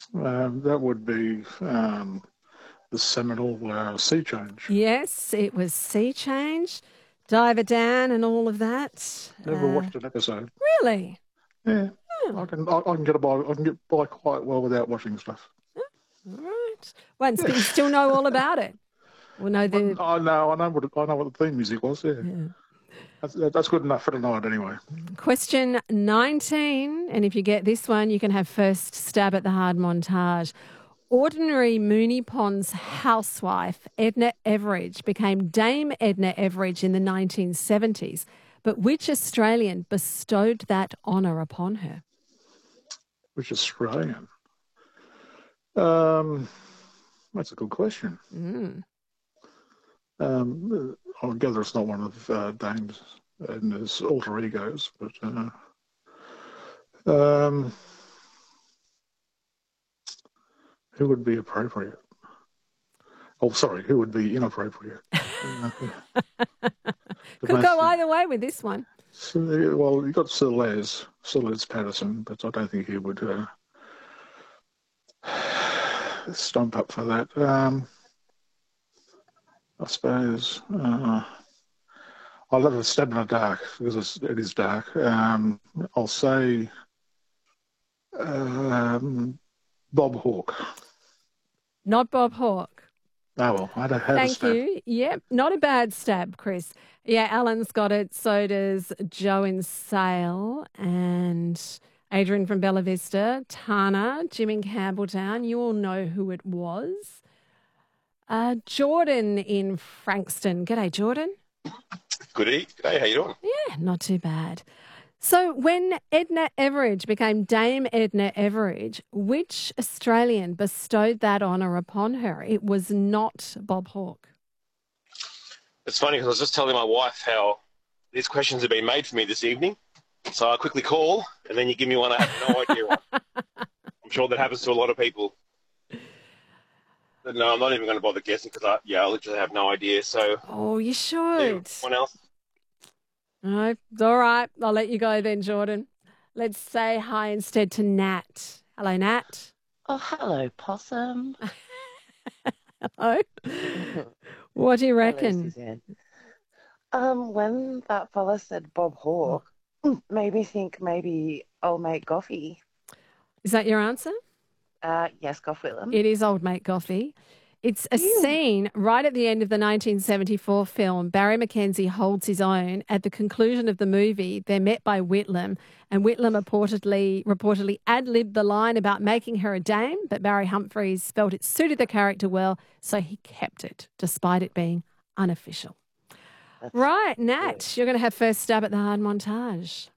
That would be the seminal Sea Change. Yes, it was Sea Change, Diver Dan and all of that. Never watched an episode. Really? Yeah, Oh, I can get by. I can get by quite well without watching stuff. all right. Well, but you still know all about it. Well, no, the I know what the theme music was. Yeah, yeah. that's good enough for tonight anyway. Question 19. And if you get this one, you can have first stab at the hard montage. Ordinary Moonee Ponds housewife Edna Everage became Dame Edna Everage in the 1970s. But which Australian bestowed that honour upon her? Which Australian? Um, that's a good question. Mm. I gather it's not one of Dane's and his alter egos, but um, who would be appropriate? Oh, sorry, who would be inappropriate? Could go either way with this one. Well, you got Sir Les Patterson, but I don't think he would stump up for that. I suppose I'll have a stab in the dark because it is dark. I'll say Bob Hawke. Not Bob Hawke. Oh, well, I had a Thank stab. you. Yep, not a bad stab, Chris. Yeah, Alan's got it. So does Joe in Sale and Adrian from Bella Vista, Tana, Jim in Campbelltown. You all know who it was. Jordan in Frankston. G'day, Jordan. Goody. G'day, how you doing? Yeah, not too bad. So when Edna Everage became Dame Edna Everage, which Australian bestowed that honour upon her? It was not Bob Hawke. It's funny because I was just telling my wife how these questions have been made for me this evening. So I quickly call, and then you give me one I have no idea on. I'm sure that happens to a lot of people. But no, I'm not even going to bother guessing because I literally have no idea. So, Oh, you should. Anyone else? No, all right. I'll let you go then, Jordan. Let's say hi instead to Nat. Hello, Nat. Oh, hello, Possum. Hello. What do you Hello, reckon? Suzanne. When that fella said Bob Hawke, made me think maybe old mate Goffy. Is that your answer? Yes, Gough Whitlam. It is old mate Goffy. It's a scene right at the end of the 1974 film. Barry McKenzie holds his own. At the conclusion of the movie, they're met by Whitlam, and Whitlam reportedly ad-libbed the line about making her a dame, but Barry Humphries felt it suited the character well, so he kept it, despite it being unofficial. Right, Nat, you're going to have first stab at the hard montage.